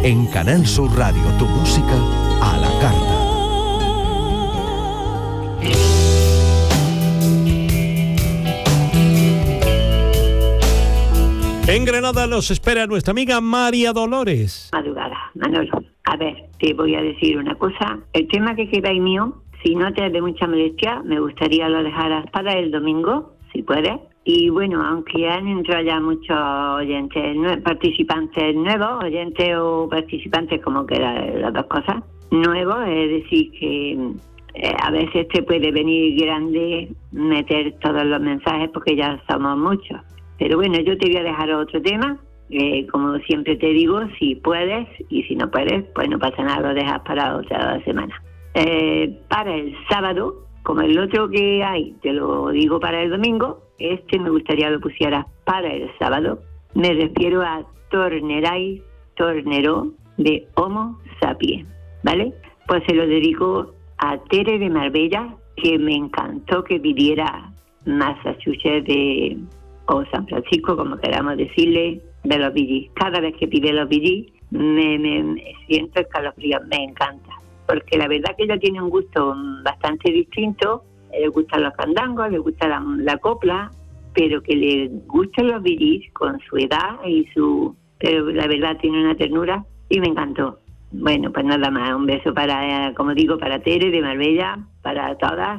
En Canal Sur Radio, tu música a la carta. En Granada nos espera nuestra amiga María Dolores. Madrugada, Manolo. A ver, te voy a decir una cosa. El tema que queda ahí mío, si no te es de mucha molestia, me gustaría lo dejaras para el domingo, si puedes. Y bueno, aunque han entrado ya muchos oyentes, participantes nuevos, oyentes o participantes, como quieran las dos cosas, nuevos, es decir, que a veces te puede venir grande meter todos los mensajes porque ya somos muchos. Pero bueno, yo te voy a dejar otro tema, como siempre te digo, si puedes, y si no puedes, pues no pasa nada, lo dejas para otra semana. Para el sábado, como el otro que hay, te lo digo para el domingo, me gustaría lo pusieras para el sábado. Me refiero a Tornerai, Torneró, de Homo Sapiens, ¿vale? Pues se lo dedico a Tere de Marbella, que me encantó que pidiera Massachusetts o San Francisco, como queramos decirle, de los Bee Gees. Cada vez que pide los Bee Gees, me siento escalofríos, me encanta. Porque la verdad que ella tiene un gusto bastante distinto, le gustan los candangos, le gusta la copla, pero que le gustan los Bee Gees con su edad pero la verdad tiene una ternura y me encantó. Bueno, pues nada más, un beso para, como digo, para Tere de Marbella, para todas,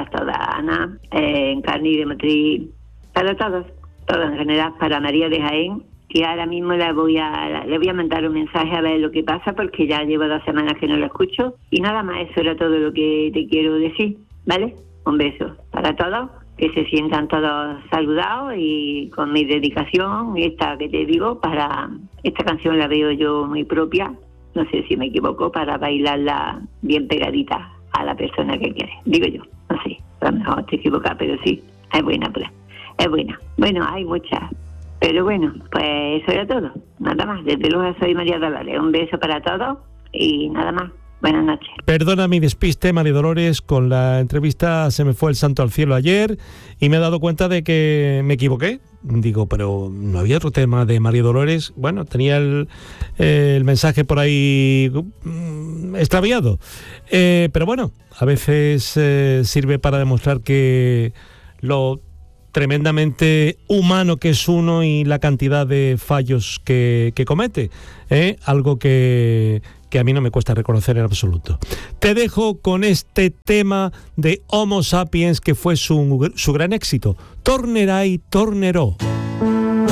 Ana, Encarni de Motriz, para todos en general, para María de Jaén, que ahora mismo le voy a mandar un mensaje a ver lo que pasa, porque ya llevo 2 semanas que no lo escucho, y nada más, eso era todo lo que te quiero decir, ¿vale? Un beso para todos, que se sientan todos saludados, y con mi dedicación, esta que te digo, para esta canción la veo yo muy propia, no sé si me equivoco, para bailarla bien pegadita a la persona que quiere, digo yo, no sé, a lo mejor te equivocas, pero sí, es buena, pues. Es buena. Bueno, hay muchas. Pero bueno, pues eso era todo. Nada más. Desde luego soy María Dolores. Un beso para todos y nada más. Buenas noches. Perdona mi despiste, María Dolores, con la entrevista se me fue el santo al cielo ayer y me he dado cuenta de que me equivoqué. Digo, pero no había otro tema de María Dolores. Bueno, tenía el mensaje por ahí extraviado. Pero bueno, a veces sirve para demostrar que lo tremendamente humano que es uno y la cantidad de fallos que comete, algo que a mí no me cuesta reconocer en absoluto. Te dejo con este tema de Homo Sapiens, que fue su gran éxito, Tornerai, Torneró.